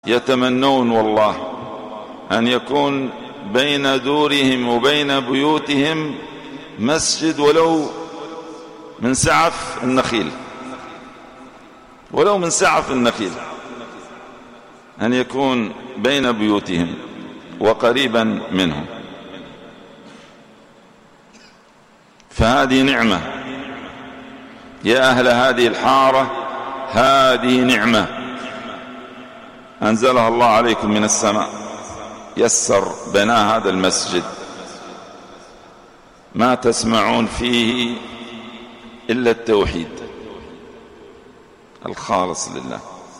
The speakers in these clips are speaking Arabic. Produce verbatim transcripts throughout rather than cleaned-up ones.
يتمنون والله أن يكون بين دورهم وبين بيوتهم مسجد ولو من سعف النخيل، ولو من سعف النخيل، أن يكون بين بيوتهم وقريبا منهم. فهذه نعمة يا أهل هذه الحارة، هذه نعمة أنزلها الله عليكم من السماء، يسر بناء هذا المسجد، ما تسمعون فيه إلا التوحيد الخالص لله،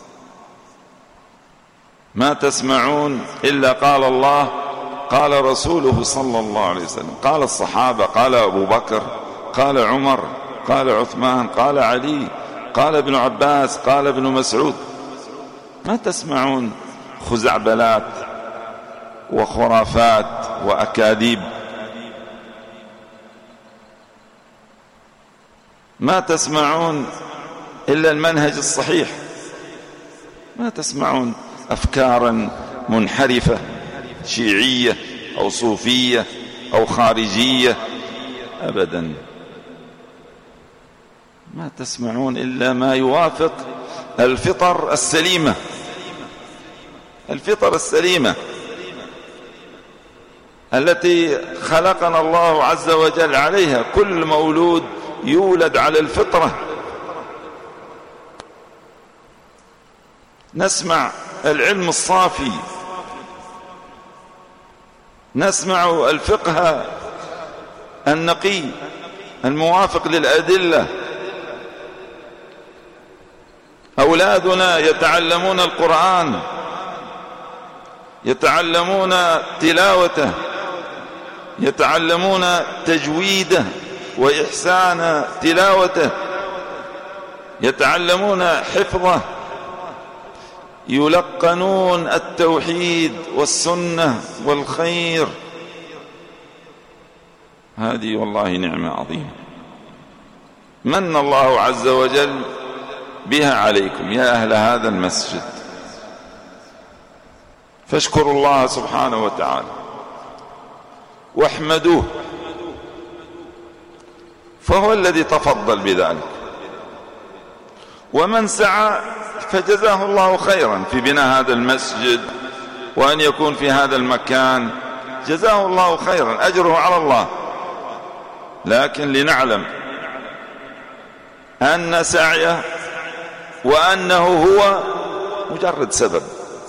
ما تسمعون إلا قال الله قال رسوله صلى الله عليه وسلم، قال الصحابة، قال أبو بكر، قال عمر، قال عثمان، قال علي، قال ابن عباس، قال ابن مسعود. ما تسمعون خزعبلات وخرافات وأكاذيب، ما تسمعون إلا المنهج الصحيح، ما تسمعون أفكارا منحرفة شيعية أو صوفية أو خارجية أبدا، ما تسمعون إلا ما يوافق الفطر السليمة، الفطر السليمة التي خلقنا الله عز وجل عليها. كل مولود يولد على الفطرة. نسمع العلم الصافي، نسمع الفقه النقي الموافق للأدلة. أولادنا يتعلمون القرآن، يتعلمون تلاوته، يتعلمون تجويده وإحسان تلاوته، يتعلمون حفظه، يلقنون التوحيد والسنة والخير. هذه والله نعمة عظيمة من الله عز وجل بها عليكم يا أهل هذا المسجد، فاشكروا الله سبحانه وتعالى واحمدوه، فهو الذي تفضل بذلك. ومن سعى فجزاه الله خيرا في بناء هذا المسجد وأن يكون في هذا المكان، جزاه الله خيرا، أجره على الله. لكن لنعلم أن سعيه وأنه هو مجرد سبب،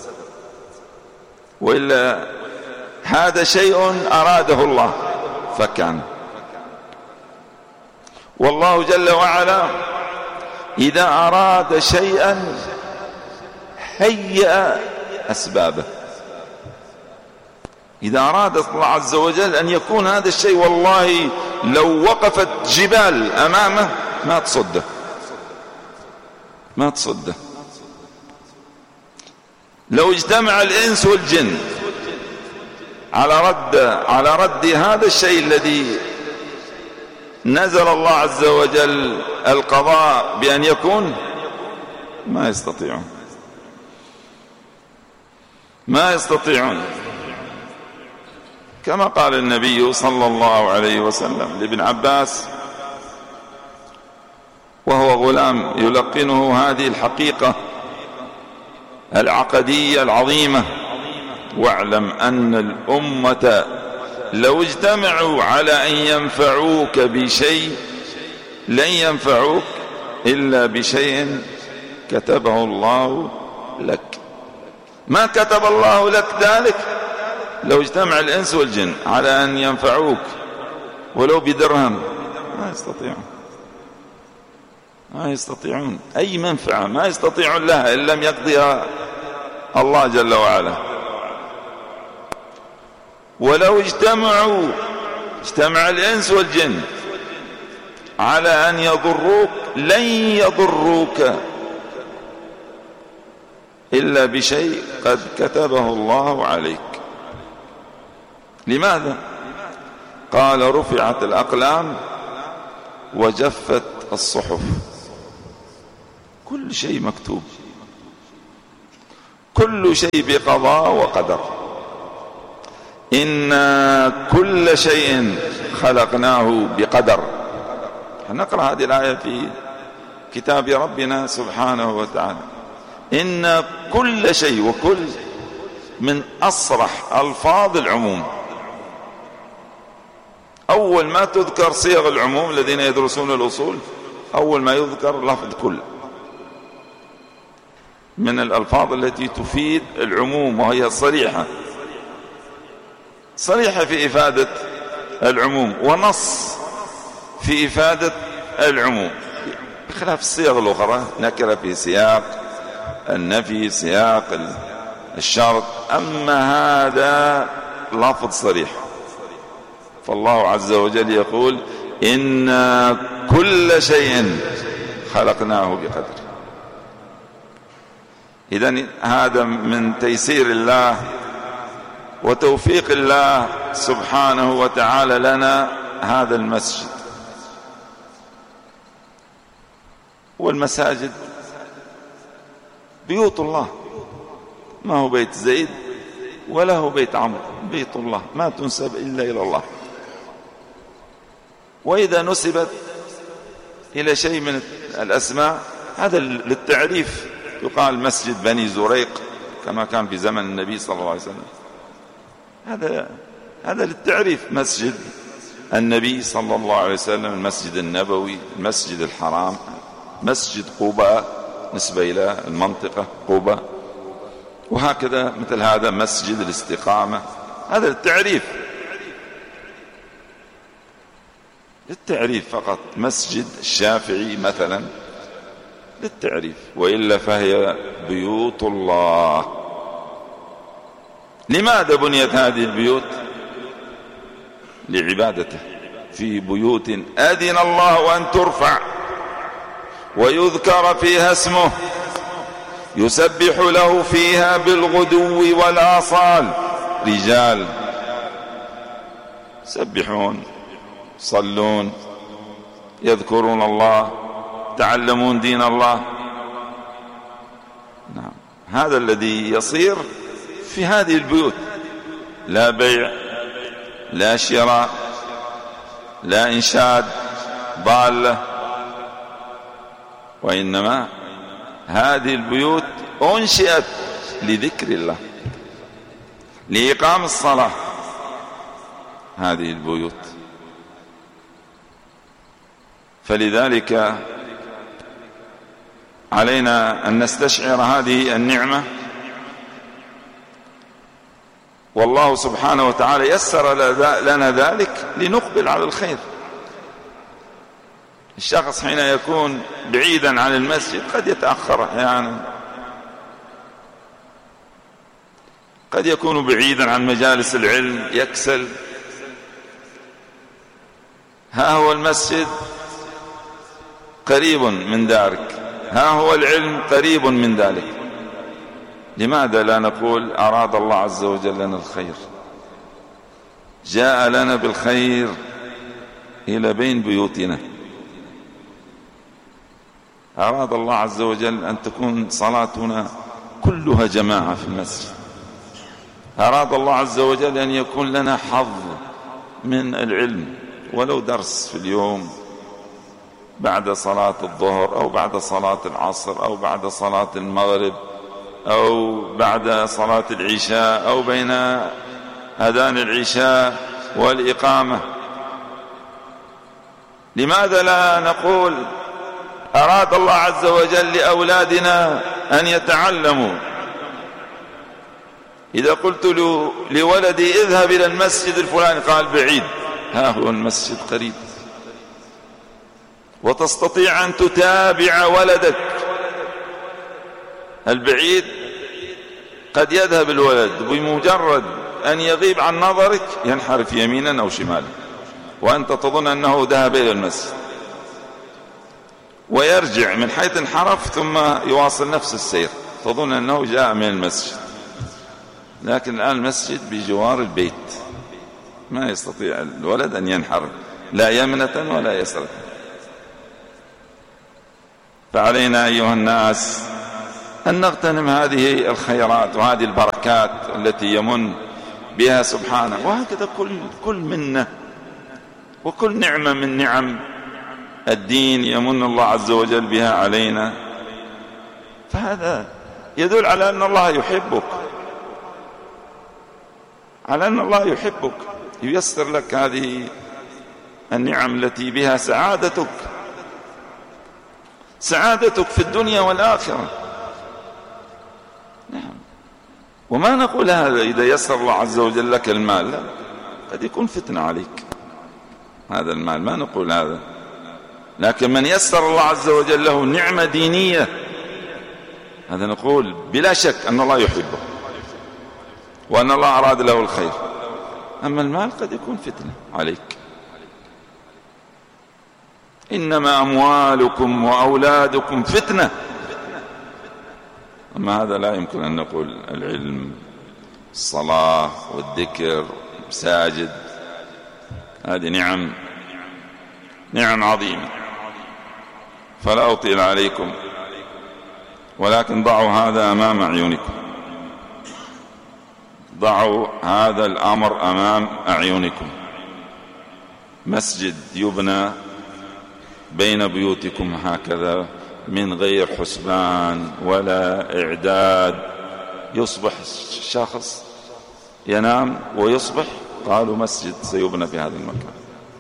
وإلا هذا شيء أراده الله فكان. والله جل وعلا إذا أراد شيئا هيأ أسبابه. إذا أراد الله عز وجل أن يكون هذا الشيء، والله لو وقفت جبال أمامه ما تصده، ما تصده. لو اجتمع الإنس والجن على رد على رد هذا الشيء الذي نزل الله عز وجل القضاء بأن يكون، ما يستطيعون، ما يستطيعون. كما قال النبي صلى الله عليه وسلم لابن عباس وهو غلام يلقنه هذه الحقيقة العقدية العظيمة: واعلم أن الأمة لو اجتمعوا على أن ينفعوك بشيء لن ينفعوك إلا بشيء كتبه الله لك. ما كتب الله لك ذلك لو اجتمع الإنس والجن على أن ينفعوك ولو بدرهم ما يستطيعون، ما يستطيعون أي منفعة، ما يستطيعون لها إن لم يقضيها الله جل وعلا. ولو اجتمعوا اجتمع الإنس والجن على أن يضروك لن يضروك إلا بشيء قد كتبه الله عليك. لماذا؟ قال: رفعت الأقلام وجفت الصحف. كل شيء مكتوب، كل شيء بقضاء وقدر. إنا كل شيء خلقناه بقدر. نقرأ هذه الآية في كتاب ربنا سبحانه وتعالى. إن كل شيء، وكل من أصرح ألفاظ العموم. أول ما تذكر صيغ العموم الذين يدرسون الأصول، أول ما يذكر لفظ كل، من الألفاظ التي تفيد العموم، وهي صريحة صريحة في إفادة العموم، ونص في إفادة العموم، بخلاف الصيغ الأخرى نكرة في سياق النفي، سياق الشرط. أما هذا لفظ صريح، فالله عز وجل يقول إنا كل شيء خلقناه بقدر. إذن هذا من تيسير الله وتوفيق الله سبحانه وتعالى لنا هذا المسجد. والمساجد بيوت الله، ما هو بيت زيد ولا هو بيت عمرو، بيت الله ما تنسب إلا إلى الله. وإذا نسبت إلى شيء من الأسماء هذا للتعريف، يقال مسجد بني زريق كما كان في زمن النبي صلى الله عليه وسلم، هذا هذا للتعريف. مسجد النبي صلى الله عليه وسلم، المسجد النبوي، المسجد الحرام، مسجد قباء نسبة إلى المنطقة قباء، وهكذا مثل هذا مسجد الاستقامة، هذا للتعريف، للتعريف فقط. مسجد الشافعي مثلا للتعريف، وإلا فهي بيوت الله. لماذا بنيت هذه البيوت؟ لعبادته. في بيوت أذن الله أن ترفع ويذكر فيها اسمه يسبح له فيها بالغدو والآصال رجال يسبحون، يصلون، يذكرون الله، يتعلمون دين الله. نعم، هذا الذي يصير في هذه البيوت، لا بيع، لا شراء، لا إنشاد ضالة، وإنما هذه البيوت أنشئت لذكر الله، لإقام الصلاة. هذه البيوت، فلذلك علينا أن نستشعر هذه النعمة، والله سبحانه وتعالى يسر لنا ذلك لنقبل على الخير. الشخص حين يكون بعيدا عن المسجد قد يتأخر أحيانا، قد يكون بعيدا عن مجالس العلم، يكسل. ها هو المسجد قريب من دارك، ها هو العلم قريب من ذلك. لماذا لا نقول أراد الله عز وجل لنا الخير، جاء لنا بالخير إلى بين بيوتنا؟ أراد الله عز وجل أن تكون صلاتنا كلها جماعة في المسجد. أراد الله عز وجل أن يكون لنا حظ من العلم، ولو درس في اليوم بعد صلاة الظهر أو بعد صلاة العصر أو بعد صلاة المغرب أو بعد صلاة العشاء أو بين أذان العشاء والإقامة. لماذا لا نقول أراد الله عز وجل لأولادنا أن يتعلموا؟ إذا قلت لولدي اذهب إلى المسجد الفلاني قال بعيد، ها هو المسجد قريب، وتستطيع أن تتابع ولدك. البعيد قد يذهب الولد بمجرد أن يغيب عن نظرك ينحرف يمينا أو شمالا، وأنت تظن أنه ذهب إلى المسجد، ويرجع من حيث انحرف ثم يواصل نفس السير، تظن أنه جاء من المسجد، لكن الآن المسجد بجوار البيت، ما يستطيع الولد أن ينحرف لا يمنة ولا يسرة. فعلينا أيها الناس أن نغتنم هذه الخيرات وهذه البركات التي يمن بها سبحانه. وهكذا كل كل منة وكل نعمة من نعم الدين يمن الله عز وجل بها علينا، فهذا يدل على أن الله يحبك، على أن الله يحبك، ييسر لك هذه النعم التي بها سعادتك سعادتك في الدنيا والآخرة. نعم. وما نقول هذا إذا يسر الله عز وجل لك المال، لا، قد يكون فتنة عليك هذا المال، ما نقول هذا، لكن من يسر الله عز وجل له نعمة دينية هذا نقول بلا شك أن الله يحبه وأن الله أراد له الخير. أما المال قد يكون فتنة عليك. إنما أموالكم وأولادكم فتنة. أما هذا لا يمكن أن نقول العلم، الصلاة والذكر، مساجد، هذه نعم نعم عظيمة. فلا أطيل عليكم، ولكن ضعوا هذا أمام أعينكم، ضعوا هذا الأمر أمام أعينكم. مسجد يبنى بين بيوتكم هكذا من غير حسبان ولا إعداد، يصبح شخص ينام ويصبح قالوا مسجد سيبنى في هذا المكان.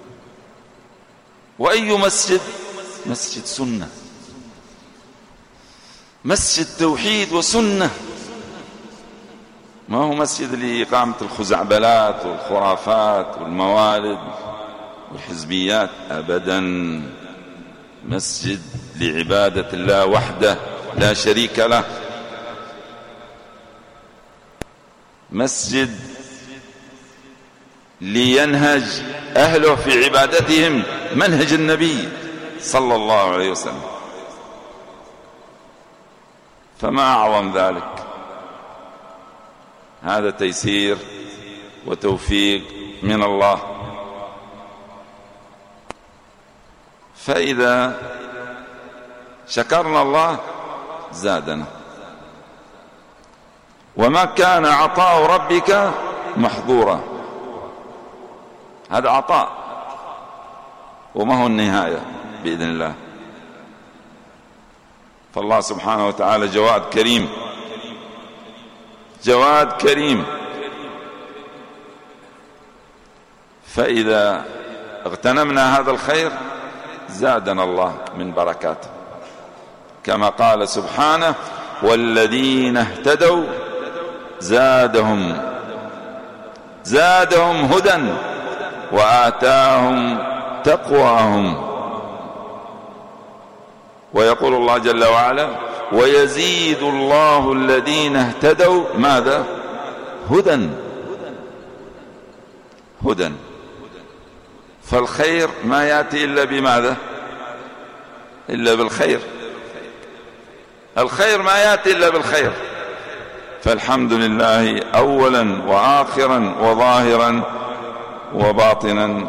وأي مسجد؟ مسجد سنة، مسجد توحيد وسنة، ما هو مسجد لإقامة الخزعبلات والخرافات والموالد والحزبيات، أبدا. مسجد لعبادة الله وحده لا شريك له، مسجد لينهج أهله في عبادتهم منهج النبي صلى الله عليه وسلم. فما أعظم ذلك. هذا تيسير وتوفيق من الله. فإذا شكرنا الله زادنا. وما كان عطاء ربك محظورا، هذا عطاء وما هو النهاية بإذن الله. فالله سبحانه وتعالى جواد كريم، جواد كريم. فإذا اغتنمنا هذا الخير زادنا الله من بركاته، كما قال سبحانه: والذين اهتدوا زادهم زادهم هدى وآتاهم تقواهم. ويقول الله جل وعلا: ويزيد الله الذين اهتدوا ماذا؟ هدى هدى. فالخير ما يأتي إلا بماذا؟ إلا بالخير. الخير ما يأتي إلا بالخير. فالحمد لله أولا وآخرا وظاهرا وباطنا.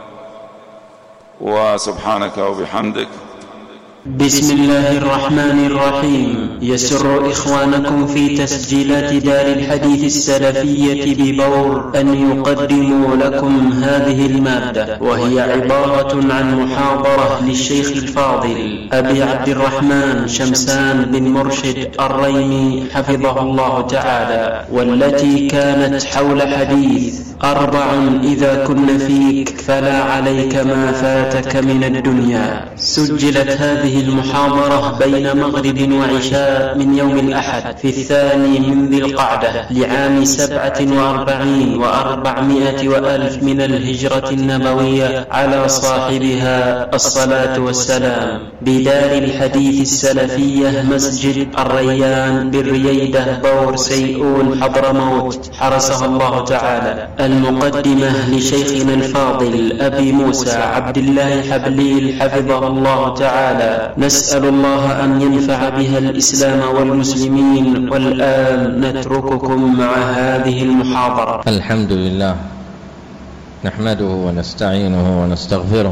وسبحانك وبحمدك. بسم الله الرحمن الرحيم. يسر إخوانكم في تسجيلات دار الحديث السلفية ببور أن يقدموا لكم هذه المادة، وهي عبارة عن محاضرة للشيخ الفاضل أبي عبد الرحمن شمسان بن مرشد الريمي حفظه الله تعالى، والتي كانت حول حديث: أربع إذا كن فيك فلا عليك ما فاتك من الدنيا. سجلت هذه المحاضرة بين مغرب وعشاء من يوم الأحد في الثاني من ذي القعدة لعام سبعة وأربعين وأربعمائة وألف من الهجرة النبوية على صاحبها الصلاة والسلام، بدار الحديث السلفية مسجد الريان بالرييدة بور سيئون حضرموت حرسها الله تعالى. المقدمة لشيخنا الفاضل أبي موسى عبد الله حبليل حفظه الله تعالى. نسأل الله أن ينفع بها الإسلام والمسلمين. والآن نترككم مع هذه المحاضرة. الحمد لله، نحمده ونستعينه ونستغفره،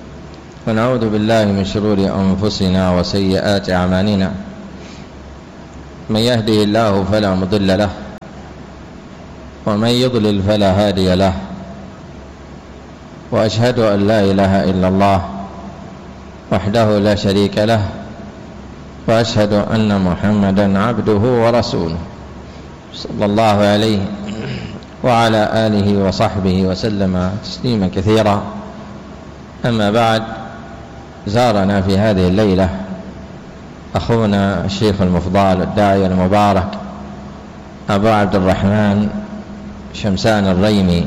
ونعوذ بالله من شرور أنفسنا وسيئات أعمالنا. من يهده الله فلا مضل له ومن يضلل فلا هادي له، وأشهد أن لا إله إلا الله وحده لا شريك له، وأشهد أن محمدا عبده ورسوله صلى الله عليه وعلى آله وصحبه وسلم تسليما كثيرا. أما بعد، زارنا في هذه الليلة أخونا الشيخ المفضال الداعية المبارك أبو عبد الرحمن شمسان الريمي،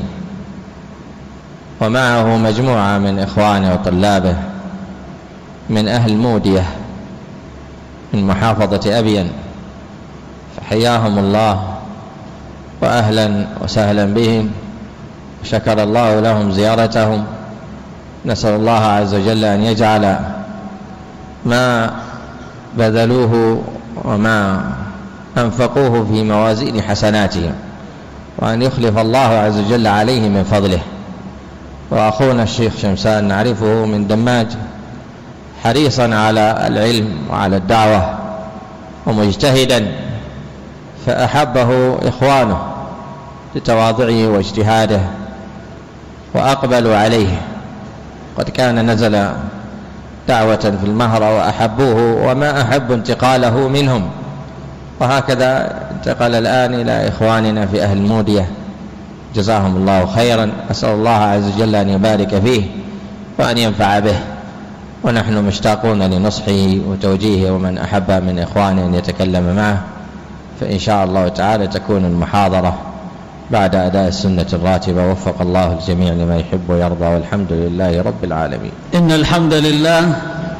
ومعه مجموعة من إخوانه وطلابه من أهل مودية من محافظة أبين، فحياهم الله وأهلا وسهلا بهم، شكر الله لهم زيارتهم. نسأل الله عز وجل أن يجعل ما بذلوه وما أنفقوه في موازين حسناتهم، وأن يخلف الله عز وجل عليه من فضله. وأخونا الشيخ شمسان نعرفه من دماج، حريصا على العلم وعلى الدعوة ومجتهدا، فأحبه إخوانه لتواضعه واجتهاده وأقبلوا عليه. قد كان نزل دعوة في المهرة وأحبوه وما أحب انتقاله منهم، وهكذا انتقل الآن إلى إخواننا في أهل مودية، جزاهم الله خيرا. أسأل الله عز وجل أن يبارك فيه وأن ينفع به، ونحن مشتاقون لنصحه وتوجيهه، ومن أحب من إخوانه أن يتكلم معه فإن شاء الله تعالى تكون المحاضرة بعد أداء السنة الراتبة. وفق الله الجميع لما يحب ويرضى، والحمد لله رب العالمين. إن الحمد لله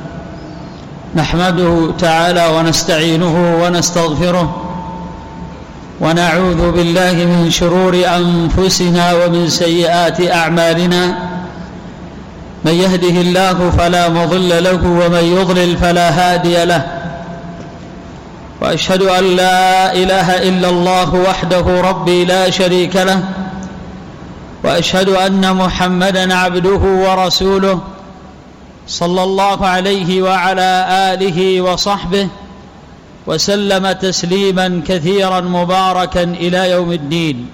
نحمده تعالى ونستعينه ونستغفره، ونعوذ بالله من شرور أنفسنا ومن سيئات أعمالنا. من يهده الله فلا مضل له ومن يضلل فلا هادي له، وأشهد أن لا إله إلا الله وحده ربي لا شريك له، وأشهد أن محمدا عبده ورسوله صلى الله عليه وعلى آله وصحبه وسلم تسليما كثيرا مباركا إلى يوم الدين.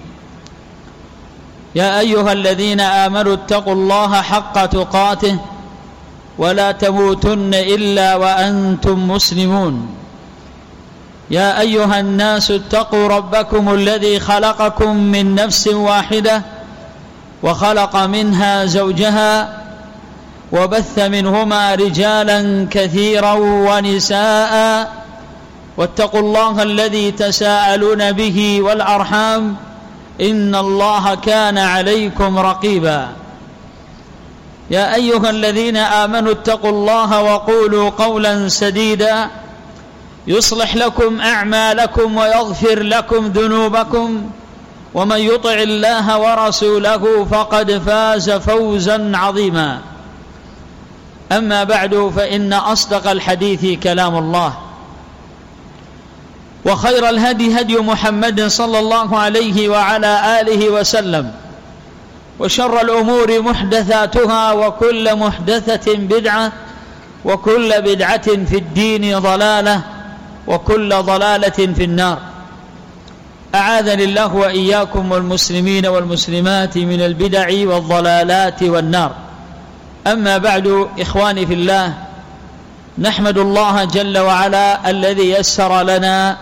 يا أيها الذين آمنوا اتقوا الله حق تقاته ولا تموتن إلا وأنتم مسلمون. يا أيها الناس اتقوا ربكم الذي خلقكم من نفس واحدة وخلق منها زوجها وبث منهما رجالا كثيرا ونساء، واتقوا الله الذي تساءلون به والأرحام إن الله كان عليكم رقيبا. يا أيها الذين آمنوا اتقوا الله وقولوا قولا سديدا يصلح لكم أعمالكم ويغفر لكم ذنوبكم، ومن يطع الله ورسوله فقد فاز فوزا عظيما. أما بعد، فإن أصدق الحديث كلام الله، وخير الهدي هدي محمد صلى الله عليه وعلى آله وسلم، وشر الأمور محدثاتها، وكل محدثة بدعة، وكل بدعة في الدين ضلالة، وكل ضلالة في النار. أعاذني الله وإياكم والمسلمين والمسلمات من البدع والضلالات والنار. أما بعد، إخواني في الله، نحمد الله جل وعلا الذي يسر لنا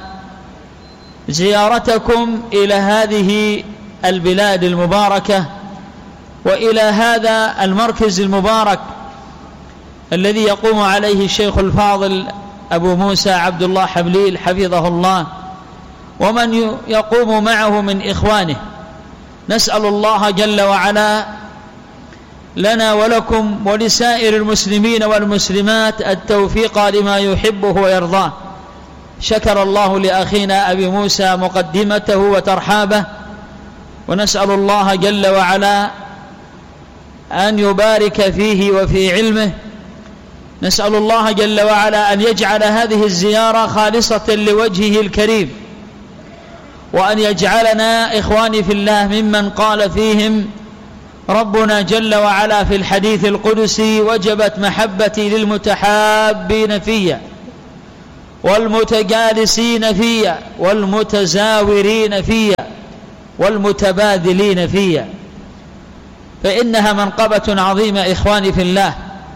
زيارتكم إلى هذه البلاد المباركة وإلى هذا المركز المبارك الذي يقوم عليه الشيخ الفاضل أبو موسى عبد الله حبليل حفظه الله، ومن يقوم معه من إخوانه. نسأل الله جل وعلا لنا ولكم ولسائر المسلمين والمسلمات التوفيق لما يحبه ويرضاه. شكر الله لأخينا أبي موسى مقدمته وترحابه، ونسأل الله جل وعلا أن يبارك فيه وفي علمه. نسأل الله جل وعلا أن يجعل هذه الزيارة خالصة لوجهه الكريم، وأن يجعلنا إخواني في الله ممن قال فيهم ربنا جل وعلا في الحديث القدسي: وجبت محبتي للمتحابين فيا. والمتجالسين فيها والمتزاورين فيها والمتبادلين فيها، فإنها منقبة عظيمة إخواني في الله،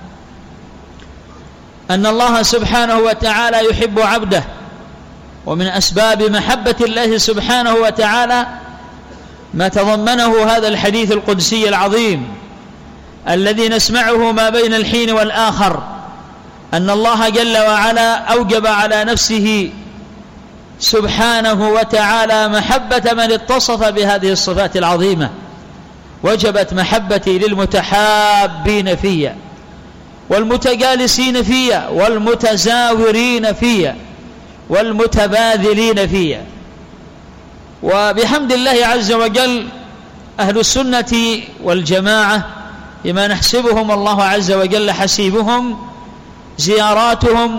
أن الله سبحانه وتعالى يحب عبده، ومن أسباب محبة الله سبحانه وتعالى ما تضمنه هذا الحديث القدسي العظيم الذي نسمعه ما بين الحين والآخر، أن الله جل وعلا أوجب على نفسه سبحانه وتعالى محبة من اتصف بهذه الصفات العظيمة. وجبت محبتي للمتحابين فيها والمتجالسين فيها والمتزاورين فيها والمتباذلين فيها. وبحمد الله عز وجل أهل السنة والجماعة بما نحسبهم الله عز وجل حسيبهم زياراتهم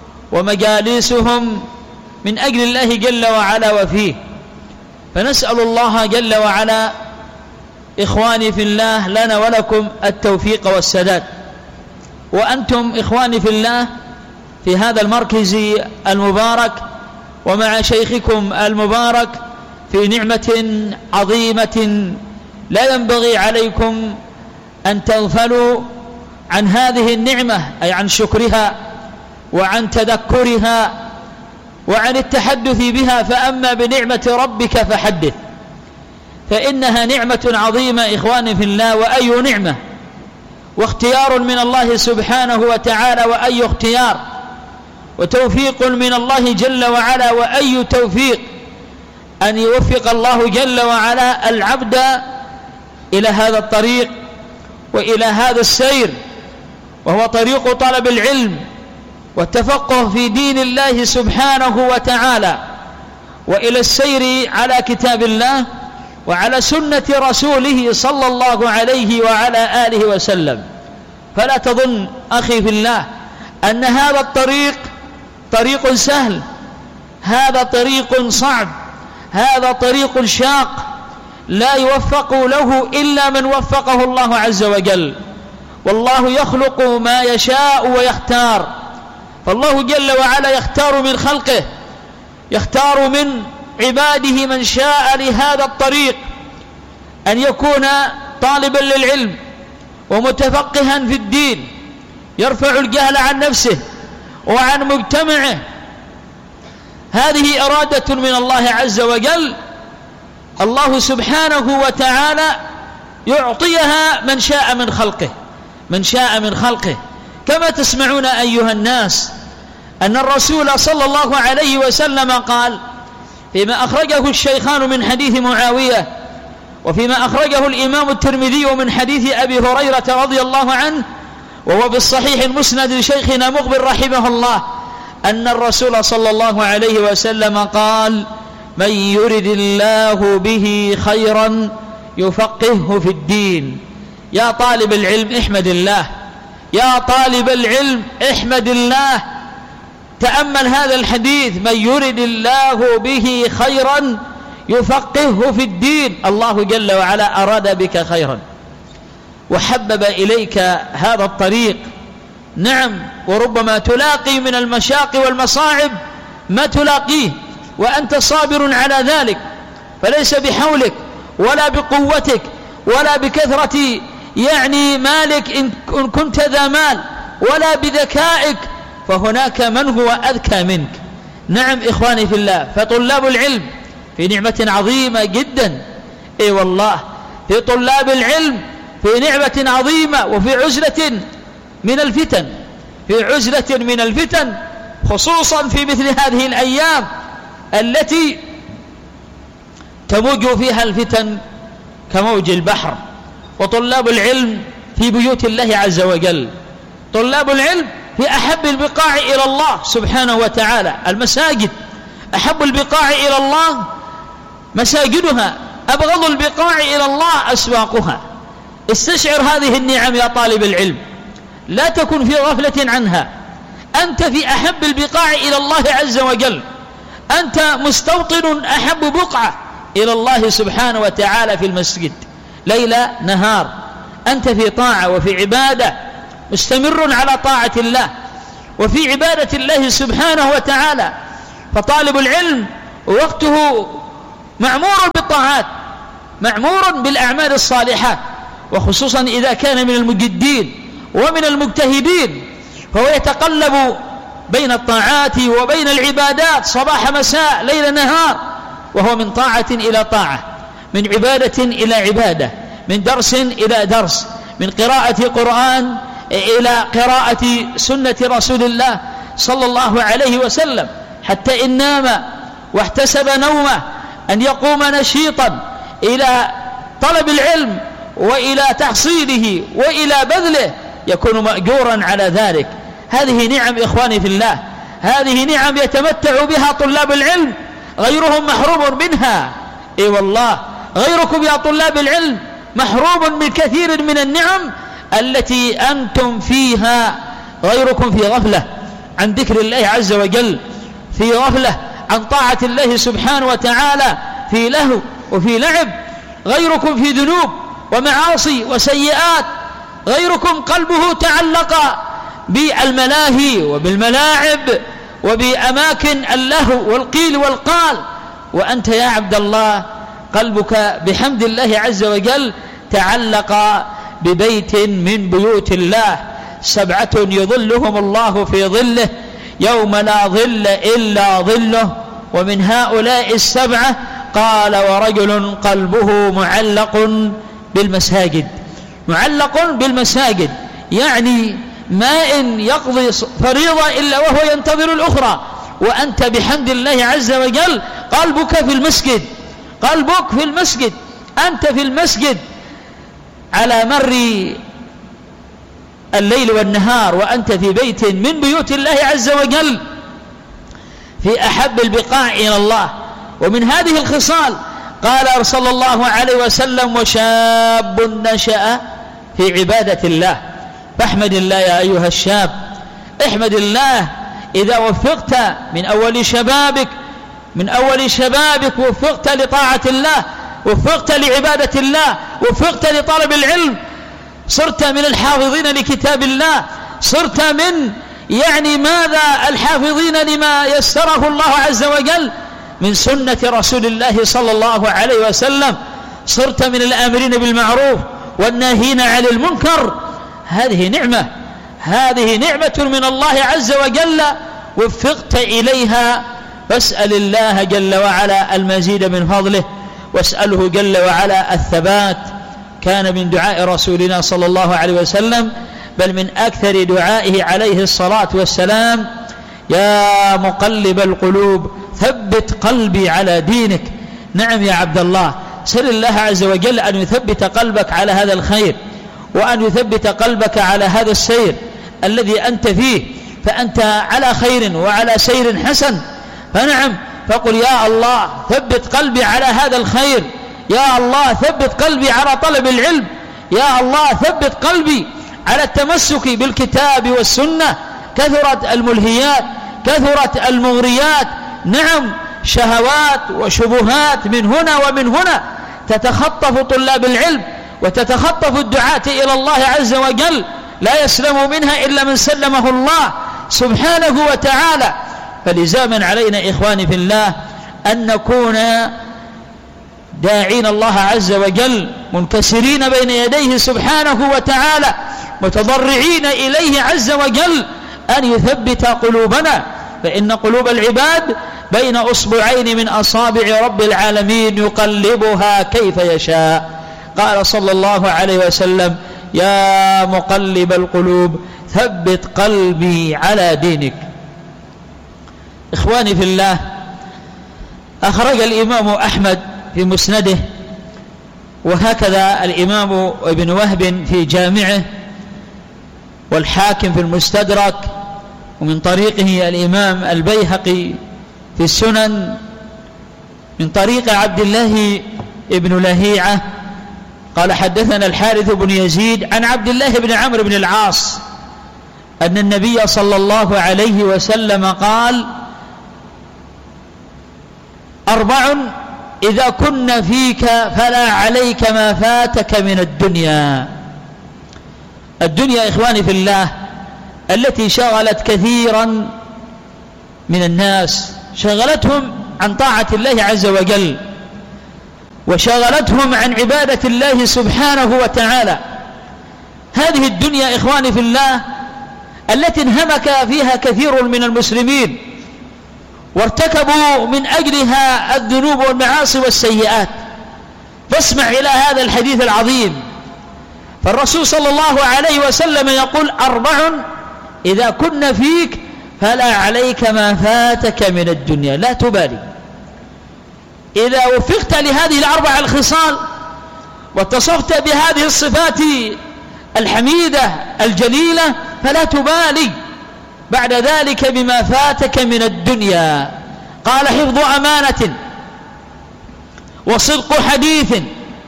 ومجالسهم من أجل الله جل وعلا وفيه، فنسأل الله جل وعلا إخواني في الله لنا ولكم التوفيق والسداد. وأنتم إخواني في الله في هذا المركز المبارك ومع شيخكم المبارك في نعمة عظيمة لا ينبغي عليكم أن تغفلوا عن هذه النعمة، أي عن شكرها وعن تذكرها وعن التحدث بها. فأما بنعمة ربك فحدث، فإنها نعمة عظيمة إخواني في الله، وأي نعمة واختيار من الله سبحانه وتعالى، وأي اختيار وتوفيق من الله جل وعلا، وأي توفيق أن يوفق الله جل وعلا العبد إلى هذا الطريق وإلى هذا السير، وهو طريق طلب العلم والتفقه في دين الله سبحانه وتعالى، وإلى السير على كتاب الله وعلى سنة رسوله صلى الله عليه وعلى آله وسلم. فلا تظن أخي في الله أن هذا الطريق طريق سهل، هذا طريق صعب، هذا طريق شاق، لا يوفق له إلا من وفقه الله عز وجل. والله يخلق ما يشاء ويختار، فالله جل وعلا يختار من خلقه، يختار من عباده من شاء لهذا الطريق أن يكون طالبا للعلم ومتفقها في الدين، يرفع الجهل عن نفسه وعن مجتمعه. هذه إرادة من الله عز وجل، الله سبحانه وتعالى يعطيها من شاء من خلقه، من شاء من خلقه. كما تسمعون أيها الناس أن الرسول صلى الله عليه وسلم قال فيما أخرجه الشيخان من حديث معاوية، وفيما أخرجه الإمام الترمذي من حديث أبي هريرة رضي الله عنه، وهو بالصحيح المسند لشيخنا مقبل رحمه الله، أن الرسول صلى الله عليه وسلم قال من يرد الله به خيرا يفقهه في الدين. يا طالب العلم احمد الله، يا طالب العلم احمد الله، تأمل هذا الحديث، من يرد الله به خيرا يفقهه في الدين. الله جل وعلا أراد بك خيرا وحبب إليك هذا الطريق. نعم، وربما تلاقي من المشاق والمصاعب ما تلاقيه وأنت صابر على ذلك، فليس بحولك ولا بقوتك ولا بكثرة يعني مالك إن كنت ذا مال، ولا بذكائك، فهناك من هو أذكى منك. نعم إخواني في الله، فطلاب العلم في نعمة عظيمة جدا، اي والله في طلاب العلم في نعمة عظيمة، وفي عزلة من الفتن، في عزلة من الفتن، خصوصا في مثل هذه الأيام التي تموج فيها الفتن كموج البحر. وطلاب العلم في بيوت الله عز وجل، طلاب العلم في أحب البقاع إلى الله سبحانه وتعالى، المساجد أحب البقاع إلى الله مساجدها، أبغض البقاع إلى الله أسواقها. استشعر هذه النعم يا طالب العلم، لا تكن في غفلة عنها. أنت في أحب البقاع إلى الله عز وجل، أنت مستوطن أحب بقعة إلى الله سبحانه وتعالى في المسجد ليلة نهار، أنت في طاعة وفي عبادة، مستمر على طاعة الله، وفي عبادة الله سبحانه وتعالى. فطالب العلم وقته معمور بالطاعات، معمور بالأعمال الصالحات، وخصوصا إذا كان من المجدين ومن المجتهدين، فهو يتقلب بين الطاعات وبين العبادات صباح مساء ليل نهار، وهو من طاعة إلى طاعة، من عبادة إلى عبادة، من درس إلى درس، من قراءة قرآن إلى قراءة سنة رسول الله صلى الله عليه وسلم، حتى إن نام واحتسب نومه أن يقوم نشيطا إلى طلب العلم وإلى تحصيله وإلى بذله يكون مأجورا على ذلك. هذه نعم إخواني في الله، هذه نعم يتمتع بها طلاب العلم، غيرهم محروم منها. اي والله غيركم يا طلاب العلم محروم من كثير من النعم التي أنتم فيها. غيركم في غفلة عن ذكر الله عز وجل، في غفلة عن طاعة الله سبحانه وتعالى، في لهو وفي لعب. غيركم في ذنوب ومعاصي وسيئات. غيركم قلبه تعلق بالملاهي وبالملاعب وبأماكن اللهو والقيل والقال، وأنت يا عبد الله قلبك بحمد الله عز وجل تعلق ببيت من بيوت الله. سبعة يظلهم الله في ظله يوم لا ظل إلا ظله، ومن هؤلاء السبعة قال ورجل قلبه معلق بالمساجد. معلق بالمساجد يعني ما إن يقضي فريضة إلا وهو ينتظر الأخرى، وأنت بحمد الله عز وجل قلبك في المسجد، قلبك في المسجد، أنت في المسجد على مر الليل والنهار، وأنت في بيت من بيوت الله عز وجل في أحب البقاع إلى الله. ومن هذه الخصال قال صلى الله عليه وسلم وشاب نشأ في عبادة الله. فاحمد الله يا أيها الشاب، احمد الله إذا وفقت من أول شبابك، من أول شبابك وفقت لطاعة الله، وفقت لعبادة الله، وفقت لطلب العلم، صرت من الحافظين لكتاب الله، صرت من يعني ماذا الحافظين لما يسره الله عز وجل من سنة رسول الله صلى الله عليه وسلم، صرت من الآمرين بالمعروف والناهين عن المنكر. هذه نعمة، هذه نعمة من الله عز وجل وفقت إليها. فاسأل الله جل وعلا المزيد من فضله، واسأله جل وعلا الثبات. كان من دعاء رسولنا صلى الله عليه وسلم، بل من أكثر دعائه عليه الصلاة والسلام: يا مقلب القلوب ثبت قلبي على دينك. نعم يا عبد الله، سل الله عز وجل أن يثبت قلبك على هذا الخير، وأن يثبت قلبك على هذا السير الذي أنت فيه، فأنت على خير وعلى سير حسن. فنعم، فقل يا الله ثبت قلبي على هذا الخير، يا الله ثبت قلبي على طلب العلم، يا الله ثبت قلبي على التمسك بالكتاب والسنة. كثرت الملهيات، كثرت المغريات، نعم شهوات وشبهات من هنا ومن هنا تتخطف طلاب العلم وتتخطف الدعاة إلى الله عز وجل، لا يسلم منها إلا من سلمه الله سبحانه وتعالى. فلزاما علينا إخواني في الله أن نكون داعين الله عز وجل، منكسرين بين يديه سبحانه وتعالى، متضرعين إليه عز وجل أن يثبت قلوبنا، فإن قلوب العباد بين أصبعين من أصابع رب العالمين يقلبها كيف يشاء. قال صلى الله عليه وسلم: يا مقلب القلوب ثبت قلبي على دينك. إخواني في الله، أخرج الإمام أحمد في مسنده، وهكذا الإمام ابن وهب في جامعه، والحاكم في المستدرك، ومن طريقه الإمام البيهقي في السنن، من طريق عبد الله ابن لهيعة قال: حدثنا الحارث بن يزيد عن عبد الله بن عمرو بن العاص أن النبي صلى الله عليه وسلم قال: أربع إذا كن فيك فلا عليك ما فاتك من الدنيا. الدنيا إخواني في الله التي شغلت كثيرا من الناس، شغلتهم عن طاعة الله عز وجل، وشغلتهم عن عبادة الله سبحانه وتعالى. هذه الدنيا إخواني في الله التي انهمك فيها كثير من المسلمين وارتكبوا من أجلها الذنوب والمعاصي والسيئات. فاسمع إلى هذا الحديث العظيم، فالرسول صلى الله عليه وسلم يقول: أربع إذا كن فيك فلا عليك ما فاتك من الدنيا. لا تبالي، إذا وفقت لهذه الأربع الخصال واتصفت بهذه الصفات الحميدة الجليلة فلا تبالي بعد ذلك بما فاتك من الدنيا. قال: حفظ أمانة، وصدق حديث،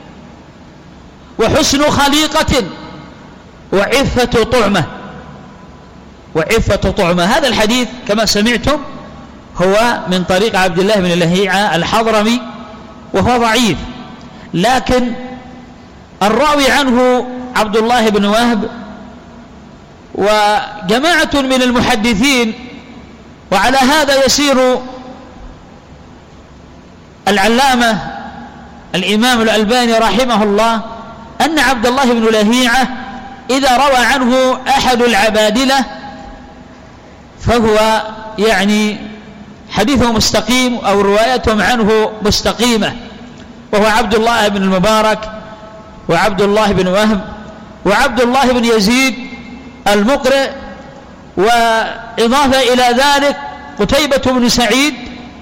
وحسن خليقة، وعفة طعمة. وعفة طعمة. هذا الحديث كما سمعتم هو من طريق عبد الله بن لهيعة الحضرمي، وهو ضعيف، لكن الراوي عنه عبد الله بن وهب وجماعة من المحدثين. وعلى هذا يسير العلامة الإمام الألباني رحمه الله أن عبد الله بن لهيعة إذا روى عنه أحد العبادلة فهو يعني حديثه مستقيم أو روايتهم عنه مستقيمة، وهو عبد الله بن المبارك وعبد الله بن وهب وعبد الله بن يزيد المقرئ، وإضافة إلى ذلك قتيبة بن سعيد.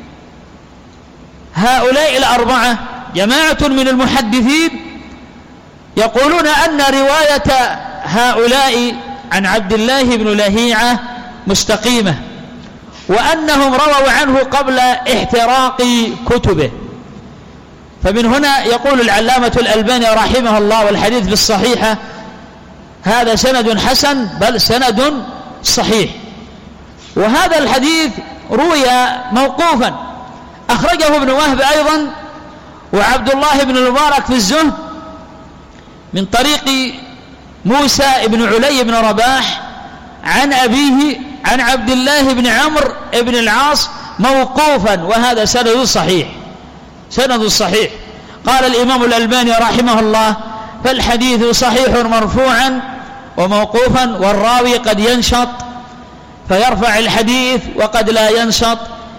هؤلاء الأربعة جماعة من المحدثين يقولون أن رواية هؤلاء عن عبد الله بن لهيعة مستقيمة، وأنهم رووا عنه قبل احتراق كتبه. فمن هنا يقول العلامة الألباني رحمه الله: والحديث في الصحيحة هذا سند حسن بل سند صحيح. وهذا الحديث روي موقوفا، أخرجه ابن وهب أيضا وعبد الله بن المبارك في الزهد من طريق موسى بن علي بن رباح عن أبيه عن عبد الله بن عمرو بن العاص موقوفا، وهذا سند صحيح سند صحيح. قال الإمام الألباني رحمه الله: فالحديث صحيح مرفوعا وموقوفا، والراوي قد ينشط فيرفع الحديث وقد لا ينشط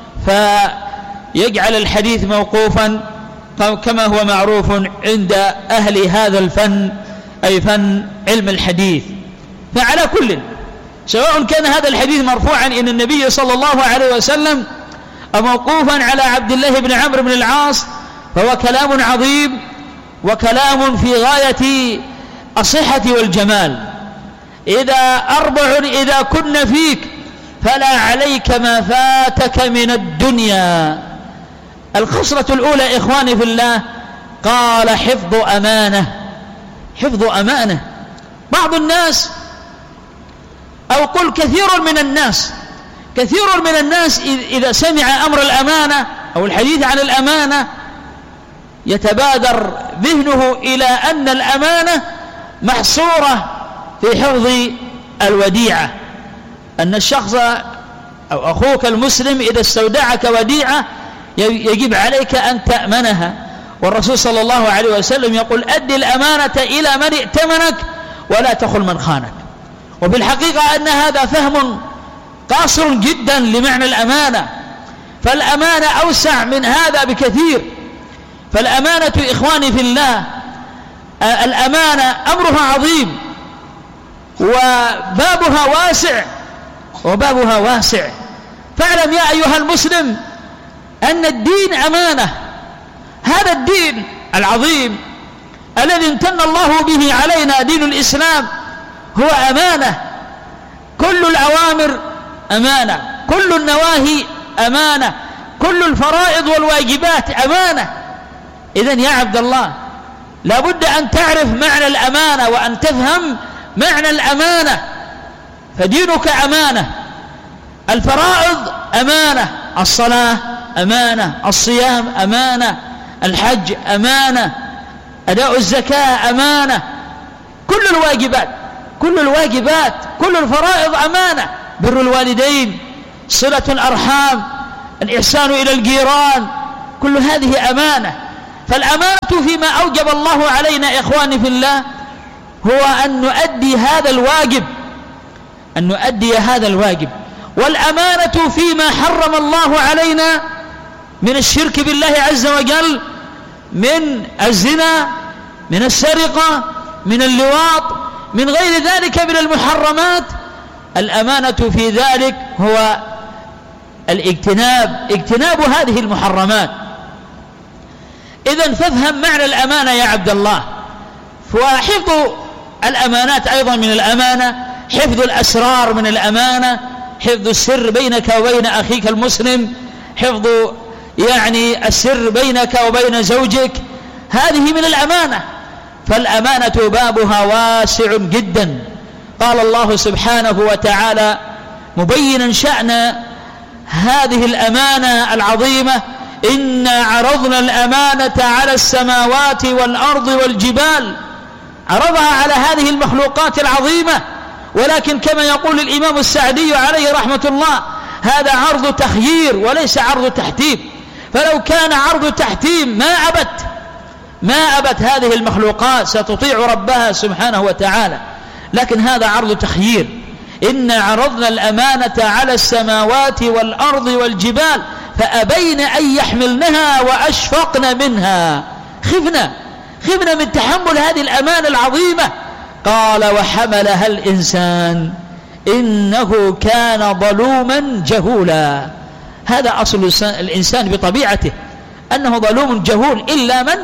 فيجعل الحديث موقوفا كما هو معروف عند أهل هذا الفن، أي فن علم الحديث. فعلى كل، سواء كان هذا الحديث مرفوعا إن النبي صلى الله عليه وسلم أو موقوفا على عبد الله بن عمرو بن العاص، فهو كلام عظيم وكلام في غاية الصحة والجمال. إذا أربع إذا كن فيك فلا عليك ما فاتك من الدنيا. الخصلة الأولى إخواني في الله قال: حفظ أمانة. حفظ أمانة. بعض الناس أو قل كثير من الناس كثير من الناس إذا سمع أمر الأمانة أو الحديث عن الأمانة يتبادر ذهنه إلى أن الأمانة محصورة في حفظ الوديعة، أن الشخص أو أخوك المسلم إذا استودعك وديعة يجب عليك أن تأمنها. والرسول صلى الله عليه وسلم يقول: أدي الأمانة إلى من ائتمنك ولا تخن من خانك. وفي الحقيقة أن هذا فهم قاصر جدا لمعنى الأمانة، فالأمانة أوسع من هذا بكثير. فالأمانة إخواني في الله، الأمانة أمرها عظيم وبابها واسع وبابها واسع. فاعلم يا أيها المسلم أن الدين أمانة. هذا الدين العظيم الذي امتن الله به علينا، دين الإسلام، هو أمانة. كل الأوامر أمانة، كل النواهي أمانة، كل الفرائض والواجبات أمانة. إذن يا عبد الله لا بد أن تعرف معنى الأمانة وأن تفهم معنى الأمانة، فدينك أمانة. الفرائض أمانة، الصلاة أمانة، الصيام أمانة، الحج أمانة، أداء الزكاة أمانة، كل الواجبات كل الواجبات كل الفرائض أمانة. بر الوالدين، صلة الأرحام، الإحسان إلى الجيران، كل هذه أمانة. فالأمانة فيما أوجب الله علينا إخواني في الله هو أن نؤدي هذا الواجب، أن نؤدي هذا الواجب. والأمانة فيما حرم الله علينا من الشرك بالله عز وجل، من الزنا، من السرقة، من اللواط، من غير ذلك من المحرمات. الأمانة في ذلك هو الاجتناب، اجتناب هذه المحرمات. إذن فافهم معنى الأمانة يا عبد الله. وحفظ الأمانات أيضا من الأمانة، حفظ الأسرار من الأمانة، حفظ السر بينك وبين أخيك المسلم، حفظ يعني السر بينك وبين زوجك، هذه من الأمانة. فالأمانة بابها واسع جدا. قال الله سبحانه وتعالى مبينا شأن هذه الأمانة العظيمة: إنا عرضنا الأمانة على السماوات والأرض والجبال. عرضها على هذه المخلوقات العظيمة، ولكن كما يقول الإمام السعدي عليه رحمة الله هذا عرض تخيير وليس عرض تحتيم. فلو كان عرض تحتيم ما أبت ما أبت هذه المخلوقات، ستطيع ربها سبحانه وتعالى، لكن هذا عرض تخيير. إنا عرضنا الأمانة على السماوات والأرض والجبال فأبين أن يحملنها وأشفقن منها. خفنا خفنا من تحمل هذه الأمانة العظيمة. قال وحملها الإنسان إنه كان ظلوما جهولا. هذا أصل الإنسان بطبيعته، أنه ظلوم جهول، إلا من